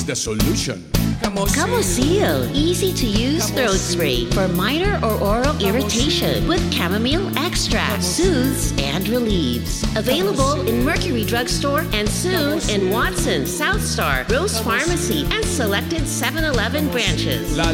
The solution. Camosil, easy-to-use throat spray for minor or oral irritation with chamomile extract, soothes and relieves. Available in Mercury Drugstore and soon in Watson, South Star, Rose Pharmacy, and selected 7-Eleven branches.